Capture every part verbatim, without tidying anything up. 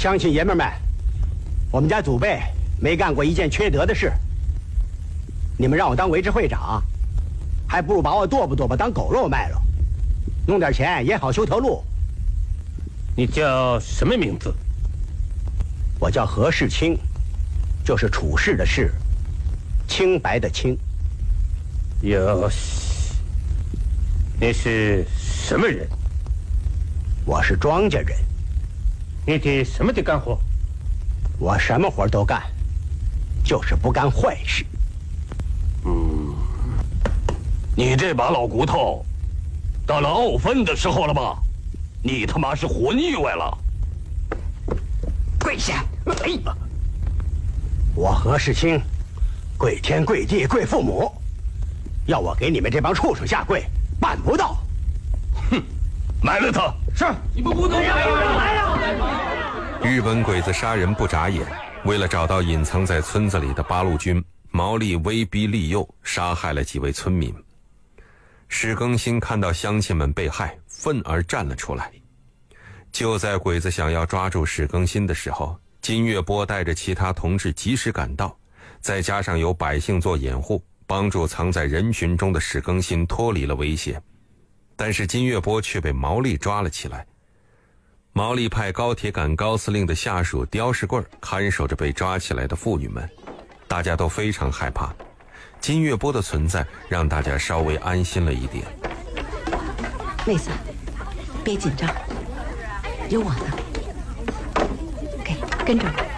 乡亲爷们们，我们家祖辈没干过一件缺德的事。你们让我当维持会长，还不如把我剁吧剁吧当狗肉卖了，弄点钱也好修条路。 你叫什么名字？ 我叫何世清，就是处事的事，清白的清。 哟西，你是什么人？ 我是庄稼人。 你的什么的干活？ 我什么活都干，就是不干坏事。 嗯，你这把老骨头，到了傲分的时候了吧？你他妈是活腻歪了！ 跪下！哎，我何世清，跪天跪地跪父母，要我给你们这帮畜生下跪，办不到。 哼，埋了他！ 是， 你们不能来呀！ 日本鬼子杀人不眨眼，为了找到隐藏在村子里的八路军，毛利威逼利诱，杀害了几位村民。史更新看到乡亲们被害，愤而站了出来。就在鬼子想要抓住史更新的时候，金月波带着其他同志及时赶到，再加上有百姓做掩护，帮助藏在人群中的史更新脱离了危险。但是金月波却被毛利抓了起来。毛利派高铁杆高司令的下属刁士贵看守着被抓起来的妇女们，大家都非常害怕。金月波的存在让大家稍微安心了一点。 妹子，别紧张，有我呢。给，跟着我。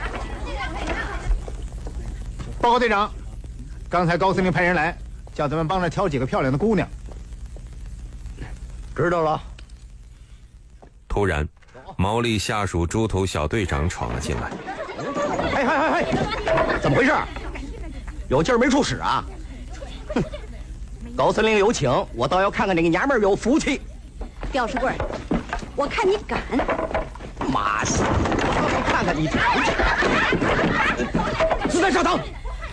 报告队长，刚才高司令派人来，叫咱们帮着挑几个漂亮的姑娘。 知道了。 突然，毛利下属猪头小队长闯了进来。 嘿嘿嘿嘿，怎么回事？有劲儿没处使啊？哼！高司令有请，我倒要看看那个娘们儿有福气。 刁士贵，我看你敢！ 妈的，我倒要看看你福气！子弹上膛！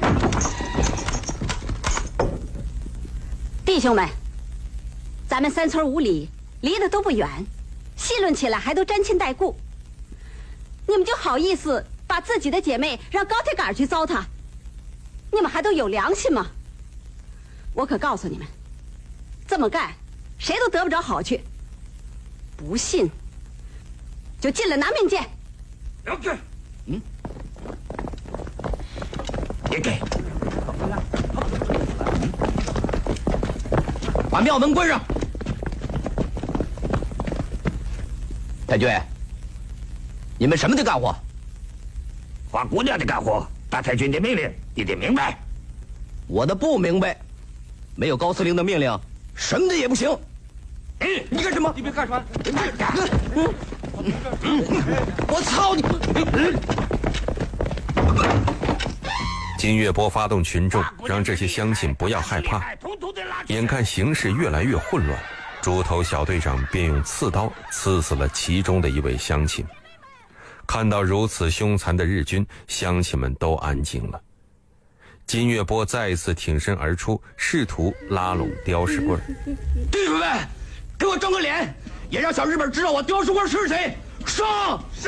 弟兄们，咱们三村五里离得都不远，细论起来还都沾亲带故。你们就好意思把自己的姐妹让高铁杆去糟蹋？你们还都有良心吗？我可告诉你们，这么干谁都得不着好去。不信就进了拿命剑。 了解。嗯，别给。 把庙门关上。太君，你们什么的干活？ 花姑娘的干活，大太君的命令你得明白。 我的不明白，没有高司令的命令，什么的也不行。 嗯， 你干什么？ 你别干什么？ 嗯嗯、我操你！ 金月波发动群众，让这些乡亲不要害怕。眼看形势越来越混乱，猪头小队长便用刺刀刺死了其中的一位乡亲。看到如此凶残的日军，乡亲们都安静了。金月波再一次挺身而出，试图拉拢刁士贵。 弟兄们，给我争个脸，也让小日本知道我刁士贵是谁！上！是。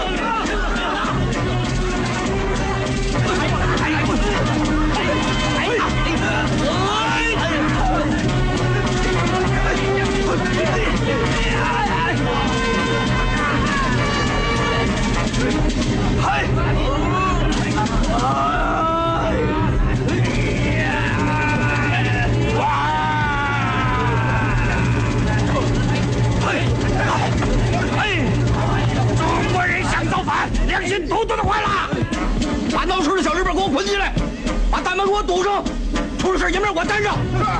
中国人想造反，良心统统的坏了！ 把闹事的小日本给我捆起来，把大门给我堵上，出了事爷们我担上。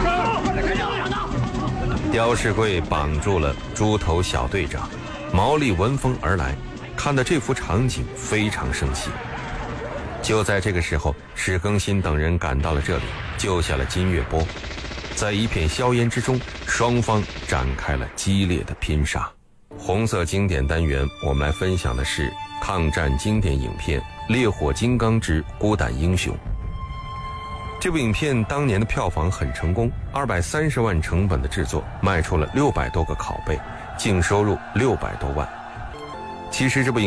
刁士贵绑住了猪头小队长，毛利闻风而来，看到这幅场景非常生气。就在这个时候，史更新等人赶到了这里，救下了金月波。在一片硝烟之中，双方展开了激烈的拼杀。红色经典单元，我们来分享的是抗战经典影片《烈火金刚之孤胆英雄》。这部影片当年的票房很成功，二百三十万成本的制作，卖出了六百多个拷贝，净收入六百多万。其实这部影